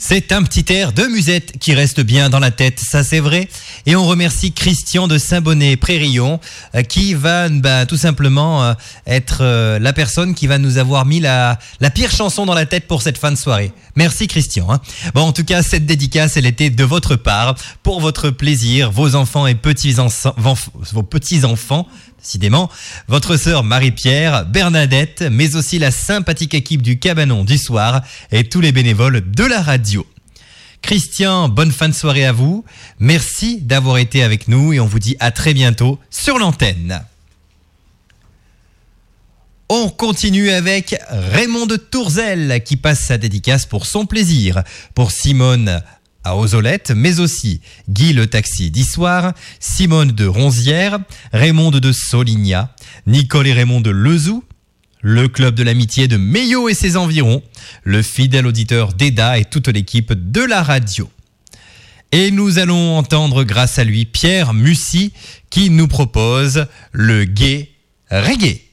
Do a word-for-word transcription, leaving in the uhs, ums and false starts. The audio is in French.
C'est un petit air de musette qui reste bien dans la tête, ça c'est vrai. Et on remercie Christian de Saint-Bonnet-Prérillon euh, qui va bah, tout simplement euh, être euh, la personne qui va nous avoir mis la, la pire chanson dans la tête pour cette fin de soirée. Merci Christian. Hein. Bon, en tout cas, cette dédicace, elle était de votre part, pour votre plaisir, vos enfants et petits-enfants, vos petits-enfants. Décidément, votre sœur Marie-Pierre, Bernadette, mais aussi la sympathique équipe du Cabanon du soir et tous les bénévoles de la radio. Christian, bonne fin de soirée à vous. Merci d'avoir été avec nous et on vous dit à très bientôt sur l'antenne. On continue avec Raymond de Tourzel qui passe sa dédicace pour son plaisir. Pour Simone à Ozolette, mais aussi Guy le taxi d'Issoire, Simone de Ronzière, Raymond de Solignat, Nicole et Raymond de Lezou, le club de l'amitié de Meillot et ses environs, le fidèle auditeur d'Eda et toute l'équipe de la radio. Et nous allons entendre grâce à lui Pierre Mussy qui nous propose le gai reggae.